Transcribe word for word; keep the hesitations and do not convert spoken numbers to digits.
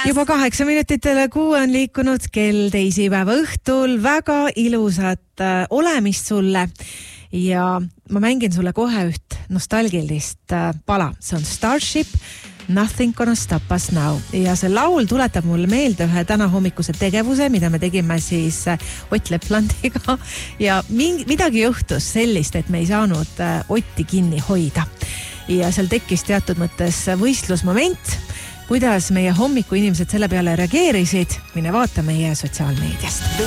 Juba kaheksa minutitele kuu on liikunud kell teisipäeva õhtul. Väga ilusat äh, olemist sulle ja ma mängin sulle kohe üht nostalgilist äh, pala. See on Starship, Nothing Gonna Stop Us Now. Ja see laul tuletab mulle meelde ühe täna hommikuse tegevuse, mida me tegime siis äh, Ott Leplandiga ja mingi, midagi juhtus sellist, et me ei saanud äh, Otti kinni hoida. Ja seal tekkis teatud mõttes võistlusmoment, kuidas meie hommiku inimesed selle peale reageerisid, mine vaata meie sotsiaalmeediast.